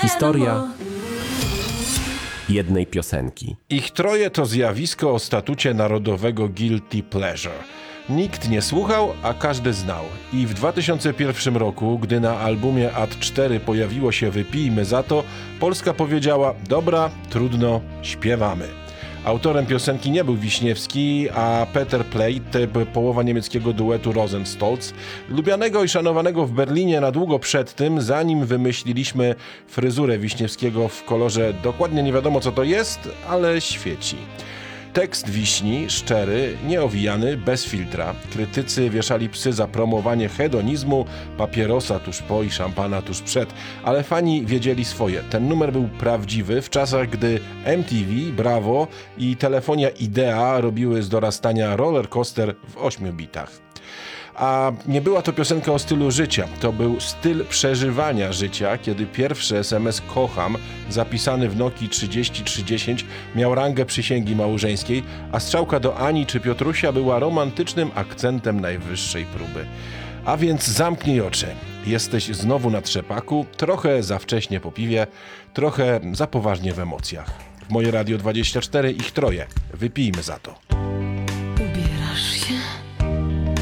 Historia jednej piosenki. Ich troje to zjawisko o statucie narodowego guilty pleasure. Nikt nie słuchał, a każdy znał. I w 2001 roku, gdy na albumie Ad 4 pojawiło się Wypijmy za to, Polska powiedziała: dobra, trudno, śpiewamy. Autorem piosenki nie był Wiśniewski, a Peter Plate, połowa niemieckiego duetu Rosenstolz, lubianego i szanowanego w Berlinie na długo przed tym, zanim wymyśliliśmy fryzurę Wiśniewskiego w kolorze dokładnie nie wiadomo co to jest, ale świeci. Tekst Wiśni, szczery, nieowijany, bez filtra. Krytycy wieszali psy za promowanie hedonizmu, papierosa tuż po i szampana tuż przed. Ale fani wiedzieli swoje. Ten numer był prawdziwy w czasach, gdy MTV, Bravo i telefonia Idea robiły z dorastania roller coaster w 8 bitach. A nie była to piosenka o stylu życia, to był styl przeżywania życia, kiedy pierwszy SMS kocham, zapisany w Nokii 3310, miał rangę przysięgi małżeńskiej, a strzałka do Ani czy Piotrusia była romantycznym akcentem najwyższej próby. A więc zamknij oczy. Jesteś znowu na trzepaku, trochę za wcześnie po piwie, trochę za poważnie w emocjach. W moje Radio 24 ich troje. Wypijmy za to.